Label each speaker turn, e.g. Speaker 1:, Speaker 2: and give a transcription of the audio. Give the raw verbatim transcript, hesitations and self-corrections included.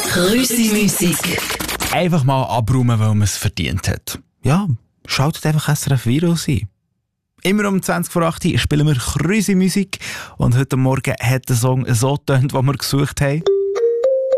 Speaker 1: Krüsi-Musik.
Speaker 2: Einfach mal abräumen, weil man es verdient hat. Ja, schaltet einfach S R F Virus ein. Immer um zwanzig vor acht spielen wir Krüsi-Musik und heute Morgen hat der Song so getönt, den wir gesucht haben.